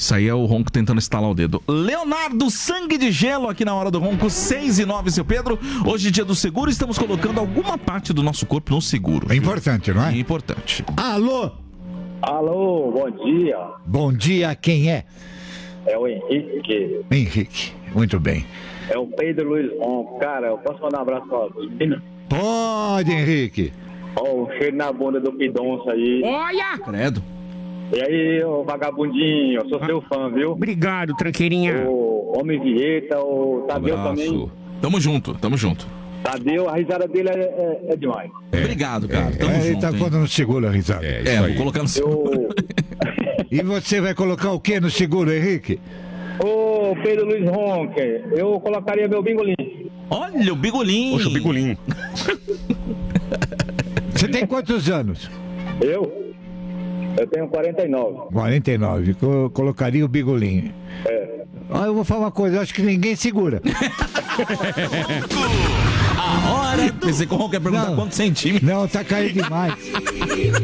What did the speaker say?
Isso aí é o Ronco tentando estalar o dedo. Leonardo, sangue de gelo aqui na Hora do Ronco, 6:09, seu Pedro. Hoje é dia do seguro, estamos colocando alguma parte do nosso corpo no seguro. É importante, não é? É importante. Alô? Alô, bom dia. Bom dia, quem é? É o Henrique. Henrique, muito bem. É o Pedro Luiz Ronco. Cara, eu posso mandar um abraço pra você? Pode, Henrique. Ó, o cheiro na bunda do Pidonça aí. Olha! Credo. E aí, ô vagabundinho, eu sou seu fã, viu? Obrigado, tranqueirinha. O Homem Vieta, o Tadeu também. Tamo junto, tamo junto. Tadeu, a risada dele é demais. Obrigado, cara. Tamo Ele junto, tá hein? pondo no seguro a risada. Vou colocar no seguro. E você vai colocar o que no seguro, Henrique? Ô, Pedro Luiz Ronco, eu colocaria meu bingolim. Olha, o bigolim. Poxa, o bigolim. Você tem quantos anos? Eu tenho 49. 49. Colocaria o bigolinho. É. Eu vou falar uma coisa, acho que ninguém segura. A hora do... Pensei que o Ronco ia perguntar Não. quantos centímetros. Não, tá caindo demais.